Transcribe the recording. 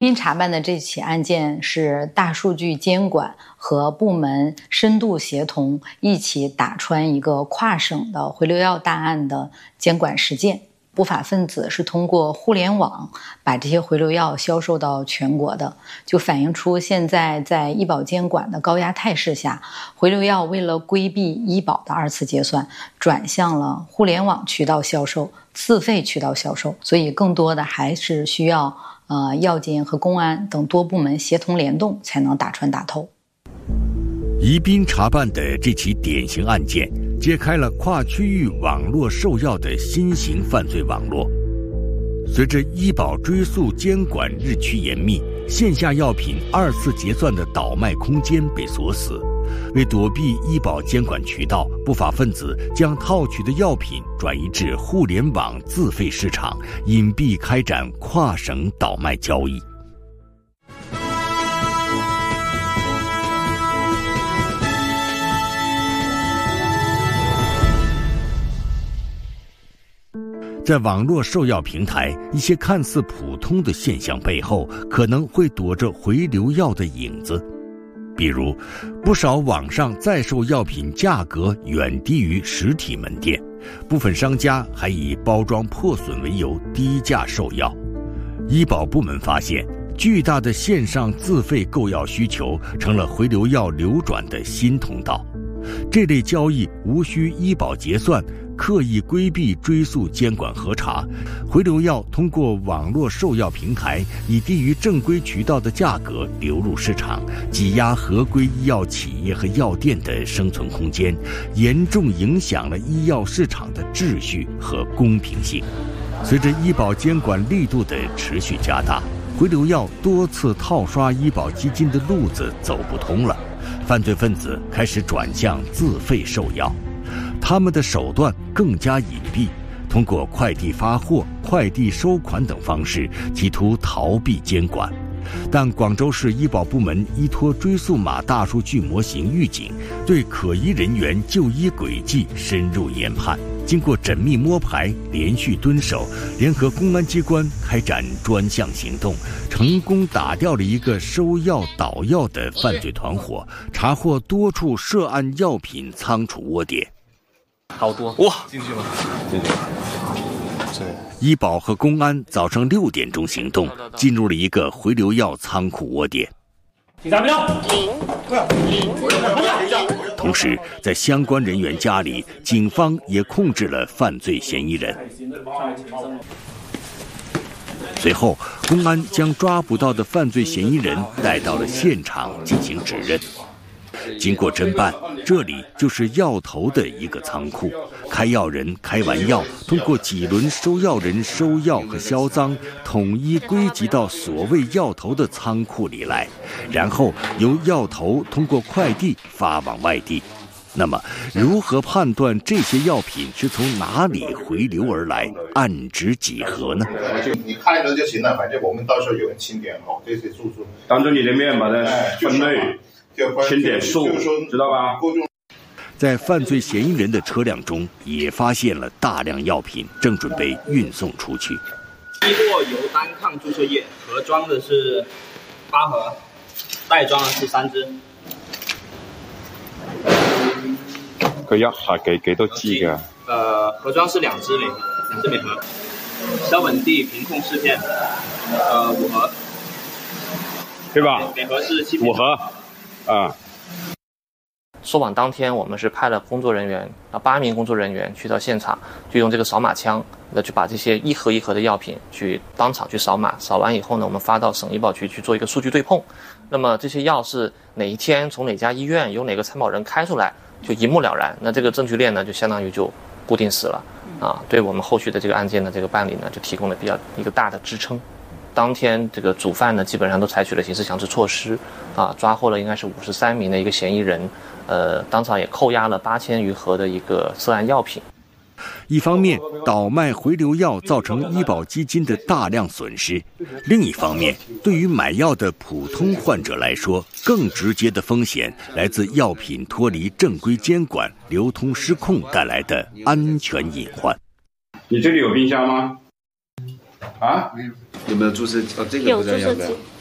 因查办的这起案件是大数据监管和部门深度协同一起打穿一个跨省的回流药大案的监管实践。不法分子是通过互联网把这些回流药销售到全国的，就反映出现在在医保监管的高压态势下，回流药为了规避医保的二次结算，转向了互联网渠道销售、自费渠道销售，所以更多的还是需要药监和公安等多部门协同联动才能打穿打透。 宜宾查办的这起典型案件，揭开了跨区域网络售药的新型犯罪网络。随着医保追诉监管日趋严密，线下药品二次结算的倒卖空间被锁死。为躲避医保监管渠道，不法分子将套取的药品转移至互联网自费市场，隐蔽开展跨省倒卖交易。在网络售药平台，一些看似普通的现象背后，可能会躲着回流药的影子。比如，不少网上在售药品价格远低于实体门店，部分商家还以包装破损为由低价售药。医保部门发现，巨大的线上自费购药需求成了回流药流转的新通道。这类交易无需医保结算，刻意规避追溯监管核查，回流药通过网络售药平台以低于正规渠道的价格流入市场，挤压合规医药企业和药店的生存空间，严重影响了医药市场的秩序和公平性。随着医保监管力度的持续加大，回流药多次套刷医保基金的路子走不通了，犯罪分子开始转向自费售药。他们的手段更加隐蔽，通过快递发货、快递收款等方式，企图逃避监管。但广州市医保部门依托追溯码大数据模型预警，对可疑人员就医轨迹深入研判。经过缜密摸排、连续蹲守，联合公安机关开展专项行动，成功打掉了一个收药倒药的犯罪团伙，查获多处涉案药品仓储窝点。 好多哇！ 进去吗？ 进去。对。 医保和公安早上6点钟行动，进入了一个回流药仓库窝点。 警察标同时，在相关人员家里，警方也控制了犯罪嫌疑人。随后，公安将抓捕到的犯罪嫌疑人带到了现场进行指认。经过侦办，这里就是药头的一个仓库，开药人开完药，通过几轮收药人收药和销赃，统一归集到所谓药头的仓库里来，然后由药头通过快递发往外地。那么，如何判断这些药品是从哪里回流而来，案值几何呢？ 你开了就行了，反正我们到时候有人清点好这些数据， 当着你的面把它分类。清点数，知道吧？ 在犯罪嫌疑人的车辆中，也发现了大量药品，正准备运送出去。 一货由单抗注射液，盒装的是8盒，袋装的是3支。 佢一盒幾多支㗎？ 盒裝是2支每盒。硝苯地平控试片，5盒， 對吧？ 每盒是 5盒。 收网当天，我们是派了工作人员8名工作人员去到现场，就用这个扫码枪去把这些一盒一盒的药品去当场去扫码，扫完以后呢，我们发到省医保局去做一个数据对碰。那么这些药是哪一天从哪家医院由哪个参保人开出来，就一目了然。那这个证据链呢，就相当于就固定死了对我们后续的这个案件的这个办理呢，就提供了比较一个大的支撑。当天这个主犯呢，基本上都采取了刑事强制措施抓获了应该是53名的一个嫌疑人，当场也扣押了8000余盒的一个涉案药品。 一方面，倒卖回流药造成医保基金的大量损失；另一方面，对于买药的普通患者来说，更直接的风险来自药品脱离正规监管、流通失控带来的安全隐患。 你这里有冰箱吗？ 有没有注射？哦，这个不知道要不要。